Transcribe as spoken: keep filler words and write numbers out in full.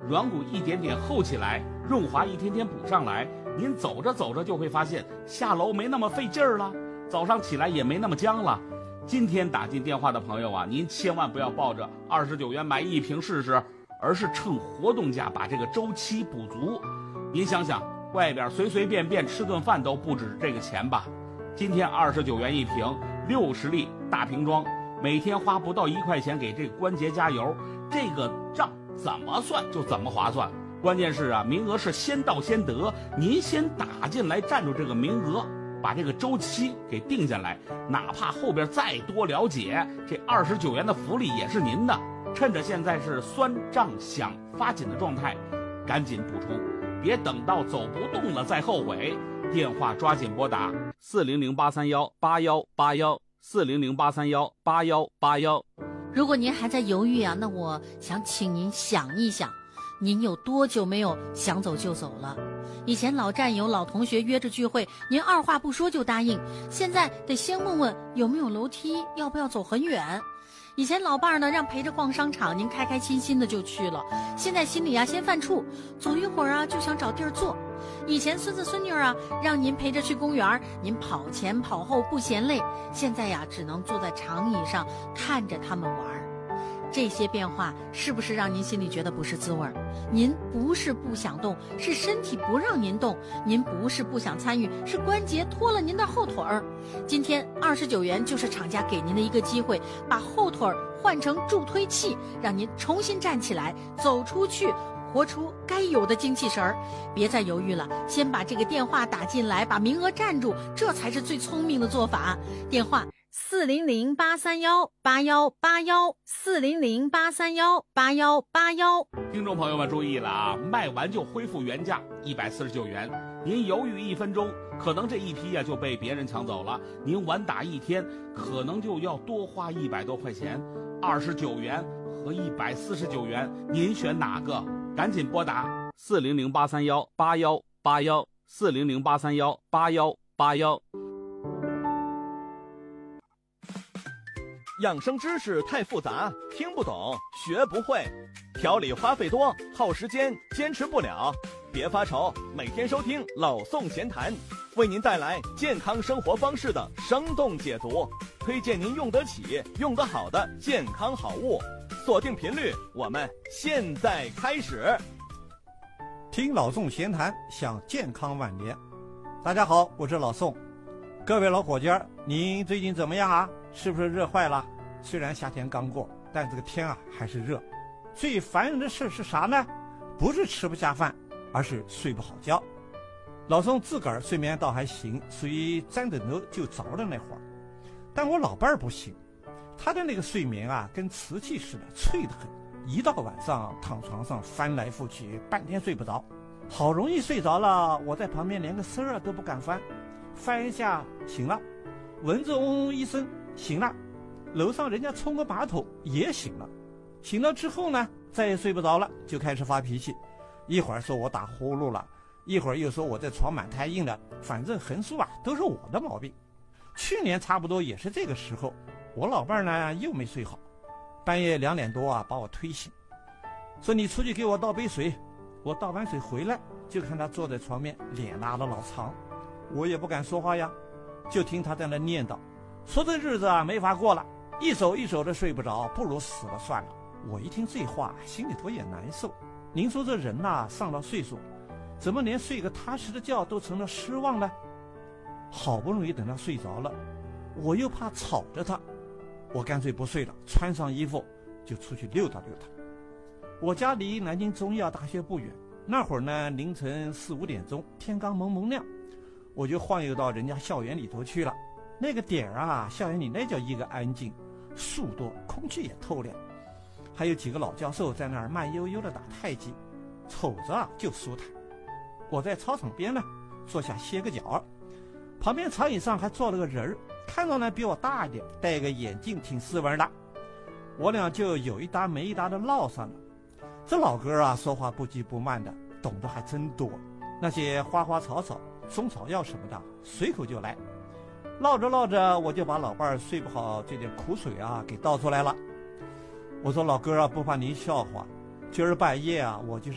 软骨一点点厚起来，润滑一天天补上来，您走着走着就会发现下楼没那么费劲儿了，早上起来也没那么僵了。今天打进电话的朋友啊，您千万不要抱着二十九元买一瓶试试，而是趁活动价把这个周期补足。您想想，外边随随便便吃顿饭都不止这个钱吧？今天二十九元一瓶，六十粒大瓶装，每天花不到一块钱给这个关节加油，这个账怎么算就怎么划算。关键是啊，名额是先到先得，您先打进来占住这个名额，把这个周期给定下来，哪怕后边再多了解，这二十九元的福利也是您的。趁着现在是酸胀想发紧的状态，赶紧补充，别等到走不动了再后悔。电话抓紧拨打四零零八三幺八幺八幺四零零八三幺八幺八幺。 如果您还在犹豫啊，那我想请您想一想，您有多久没有想走就走了？以前老战友老同学约着聚会，您二话不说就答应，现在得先问问有没有楼梯，要不要走很远。以前老伴儿呢让陪着逛商场，您开开心心的就去了，现在心里啊先犯怵，走一会儿啊就想找地儿坐。以前孙子孙女啊让您陪着去公园，您跑前跑后不嫌累，现在呀只能坐在长椅上看着他们玩。这些变化是不是让您心里觉得不是滋味？您不是不想动，是身体不让您动；您不是不想参与，是关节拖了您的后腿儿。今天二十九元就是厂家给您的一个机会，把后腿换成助推器，让您重新站起来，走出去，活出该有的精气神儿。别再犹豫了，先把这个电话打进来，把名额占住，这才是最聪明的做法。电话四零零八三幺八幺八幺四零零八三幺八幺八幺。 听众朋友们注意了啊，卖完就恢复原价一百四十九元。您犹豫一分钟，可能这一批呀、啊、就被别人抢走了；您晚打一天，可能就要多花一百多块钱。二十九元和一百四十九元，您选哪个？赶紧拨打四零零八三幺八幺八幺四零零八三幺八幺八幺。 养生知识太复杂，听不懂，学不会，调理花费多，耗时间，坚持不了。别发愁，每天收听老宋闲谈，为您带来健康生活方式的生动解读，推荐您用得起、用得好的健康好物。锁定频率，我们现在开始。 听老宋闲谈，享健康晚年。大家好，我是老宋。各位老伙计儿，您最近怎么样啊？是不是热坏了？虽然夏天刚过，但这个天啊还是热。最烦人的事是啥呢？不是吃不下饭，而是睡不好觉。老宋自个儿睡眠倒还行，属于沾枕头就着的那会儿。但我老伴儿不行，他的那个睡眠啊跟瓷器似的，脆得很。一到晚上躺床上翻来覆去，半天睡不着。好容易睡着了，我在旁边连个身儿都不敢翻，翻一下醒了，蚊子嗡嗡一声醒了，楼上人家冲个马桶也醒了。醒了之后呢，再也睡不着了，就开始发脾气，一会儿说我打呼噜了，一会儿又说我这床板太硬了，反正横竖啊都是我的毛病。去年差不多也是这个时候，我老伴儿呢又没睡好，半夜两点多啊把我推醒，说你出去给我倒杯水。我倒完水回来，就看他坐在床边，脸拉得老长，我也不敢说话呀，就听他在那念叨，说这日子啊没法过了，一宿一宿的睡不着，不如死了算了。我一听这话，心里头也难受。您说这人呐、啊，上了岁数，怎么连睡个踏实的觉都成了失望呢？好不容易等他睡着了，我又怕吵着他，我干脆不睡了，穿上衣服就出去溜达溜达。我家离南京中医药大学不远，那会儿呢凌晨四五点钟，天刚蒙蒙亮，我就晃悠到人家校园里头去了。那个点儿啊，校园里那叫一个安静，树多，空气也透亮，还有几个老教授在那儿慢悠悠的打太极，瞅着啊就舒坦。我在操场边呢坐下歇个脚，旁边长椅上还坐了个人儿，看着呢比我大一点，戴个眼镜，挺斯文的。我俩就有一搭没一搭的唠上了。这老哥啊说话不急不慢的，懂得还真多，那些花花草草、中草药什么的随口就来。唠着唠着，我就把老伴儿睡不好这点苦水啊给倒出来了。我说老哥啊，不怕您笑话，今儿半夜啊我就是